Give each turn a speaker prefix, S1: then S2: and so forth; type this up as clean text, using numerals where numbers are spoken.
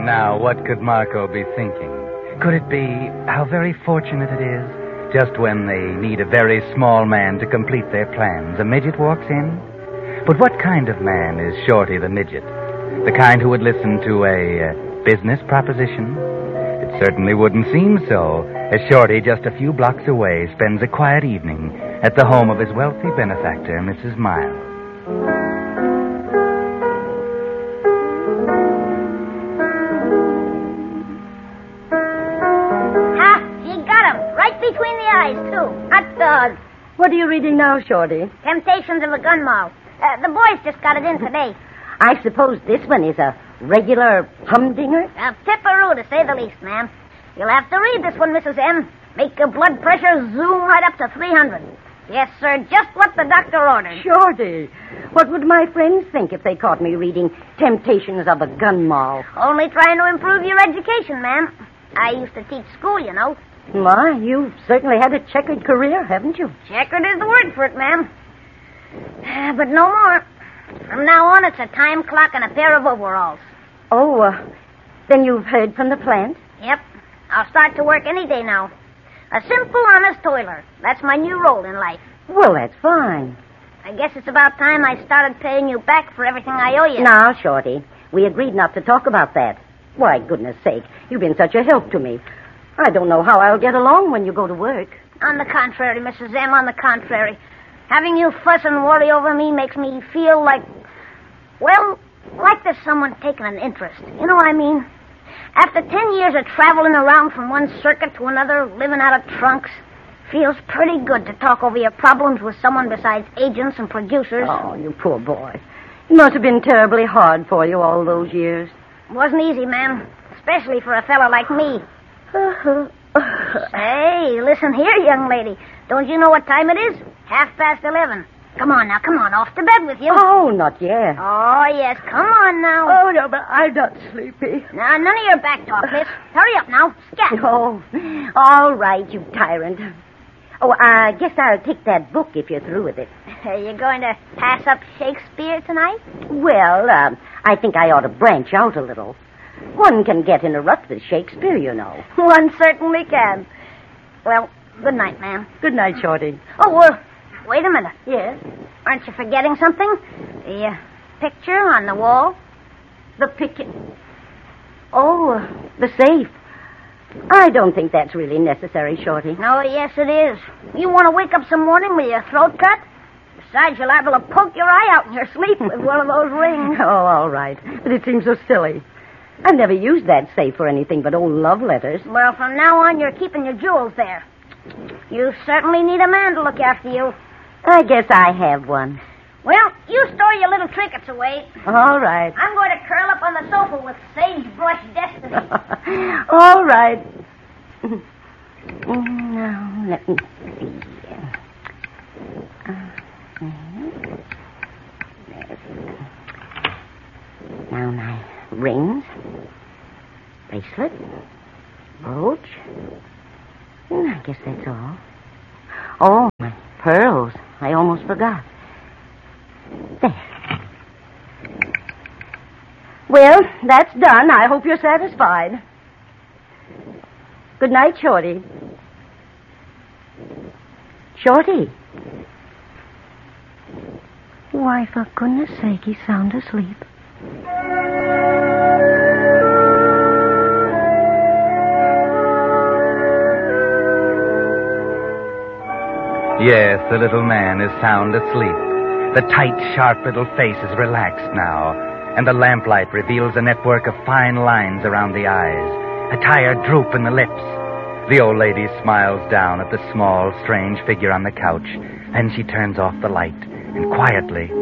S1: Now, what could Marco be thinking? Could it be how very fortunate it is? Just when they need a very small man to complete their plans, a midget walks in? But what kind of man is Shorty the midget? The kind who would listen to a business proposition? It certainly wouldn't seem so, as Shorty, just a few blocks away, spends a quiet evening at the home of his wealthy benefactor, Mrs. Miles.
S2: Between the eyes, too. Hot dog.
S3: What are you reading now, Shorty?
S2: Temptations of a Gun Moll. The boys just got it in today.
S3: I suppose this one is a regular humdinger?
S2: A pipperoo, to say the least, ma'am. You'll have to read this one, Mrs. M. Make your blood pressure zoom right up to 300. Yes, sir, just what the doctor ordered.
S3: Shorty, what would my friends think if they caught me reading Temptations of a Gun Moll?
S2: Only trying to improve your education, ma'am. I used to teach school, you know.
S3: My, you've certainly had a checkered career, haven't you?
S2: Checkered is the word for it, ma'am. But no more. From now on, it's a time clock and a pair of overalls.
S3: Oh, then you've heard from the plant?
S2: Yep. I'll start to work any day now. A simple, honest toiler. That's my new role in life.
S3: Well, that's fine.
S2: I guess it's about time I started paying you back for everything I owe you.
S3: Now, Shorty, we agreed not to talk about that. Why, goodness sake, you've been such a help to me. I don't know how I'll get along when you go to work.
S2: On the contrary, Mrs. M., on the contrary. Having you fuss and worry over me makes me feel like, well, like there's someone taking an interest. You know what I mean? After 10 years of traveling around from one circuit to another, living out of trunks, feels pretty good to talk over your problems with someone besides agents and producers.
S3: Oh, you poor boy. It must have been terribly hard for you all those years.
S2: It wasn't easy, ma'am, especially for a fellow like me. Hey, listen here, young lady. Don't you know what time it is? 11:30. Come on now, come on. Off to bed with you.
S3: Oh, not yet.
S2: Oh, yes. Come on now.
S3: Oh, no, but I'm not sleepy.
S2: Now, none of your back talk, miss. Hurry up now. Scat.
S3: Oh, all right, you tyrant. Oh, I guess I'll take that book if you're through with it.
S2: Are you going to pass up Shakespeare tonight?
S3: Well, I think I ought to branch out a little. One can get in a rut with Shakespeare, you know.
S2: One certainly can. Well, good night, ma'am.
S3: Good night, Shorty.
S2: Oh, wait a minute.
S3: Yes?
S2: Aren't you forgetting something? The picture on the wall?
S3: The picture? Oh, the safe. I don't think that's really necessary, Shorty.
S2: No, yes, it is. You want to wake up some morning with your throat cut? Besides, you're liable to poke your eye out in your sleep with one of those rings.
S3: Oh, all right. But it seems so silly. I've never used that safe for anything but old love letters.
S2: Well, from now on, you're keeping your jewels there. You certainly need a man to look after you.
S3: I guess I have one.
S2: Well, you store your little trinkets away.
S3: All right.
S2: I'm going to curl up on the sofa with Sagebrush Destiny.
S3: All right. Now, let me see. Now, my rings, bracelet, brooch. I guess that's all. Oh, my pearls. I almost forgot. There. Well, that's done. I hope you're satisfied. Good night, Shorty. Shorty. Why, for goodness sake, he's sound asleep.
S1: Yes, the little man is sound asleep. The tight, sharp little face is relaxed now, and the lamplight reveals a network of fine lines around the eyes, a tired droop in the lips. The old lady smiles down at the small, strange figure on the couch, then she turns off the light and quietly